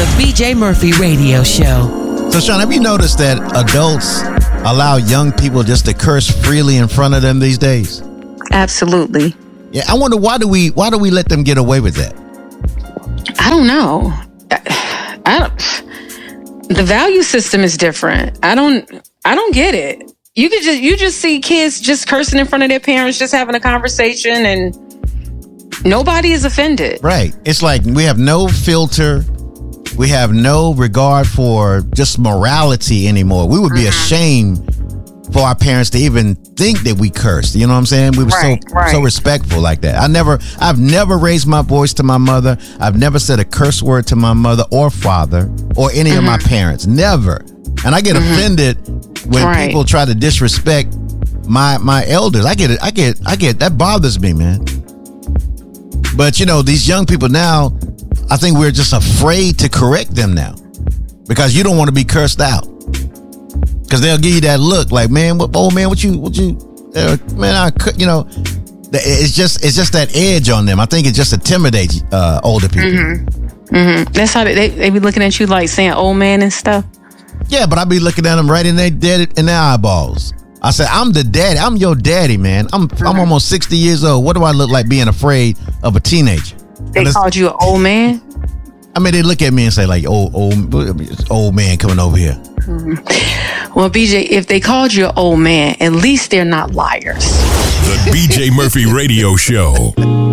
The BJ Murphy Radio Show. So, Sean, have you noticed that adults allow young people just to curse freely in front of them these days? Absolutely. Yeah, I wonder why do we let them get away with that? I don't know. The value system is different. I don't get it. You just see kids just cursing in front of their parents, just having a conversation, and nobody is offended. Right. It's like we have no filter. We have no regard for just morality anymore. We would be ashamed for our parents to even think that we cursed. You know what I'm saying? We were so respectful like that. I've never raised my voice to my mother. I've never said a curse word to my mother or father or any of my parents. Never. And I get offended when people try to disrespect my elders. I get it. That bothers me, man. But these young people now, I think we're just afraid to correct them now because you don't want to be cursed out. Because they'll give you that look like, man, what you, man, it's just that edge on them. I think it just intimidates older people. That's how they be looking at you like saying old man and stuff. Yeah, but I be looking at them right in their eyeballs. I said, I'm the daddy. I'm your daddy, man. I'm almost 60 years old. What do I look like being afraid of a teenager? They called you an old man? I mean, they look at me and say, like, old man coming over here. Well, BJ, if they called you an old man, at least they're not liars. The BJ Murphy Radio Show.